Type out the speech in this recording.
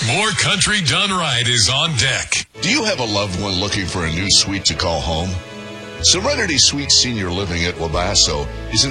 More Country Done Right is on deck. Do you have a loved one looking for a new suite to call home? Serenity Suite Senior Living at Wabasso is an